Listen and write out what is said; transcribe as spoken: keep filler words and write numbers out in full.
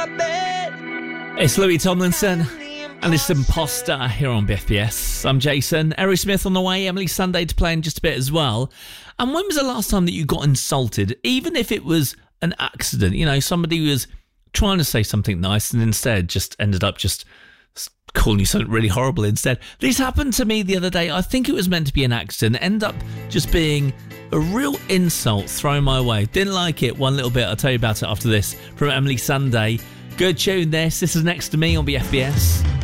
It's Louis Tomlinson and it's Imposter here on B F B S. I'm Jason. Aerosmith on the way, Emily Sunday to play in just a bit as well. And when was the last time that you got insulted, even if it was an accident? You know, somebody was trying to say something nice and instead just ended up just calling you something really horrible instead. This happened to me the other day. I think it was meant to be an accident. Ended up just being a real insult thrown my way. Didn't like it one little bit. I'll tell you about it after this from Emily Sunday. Good tune this. This is Next to Me on B F B S.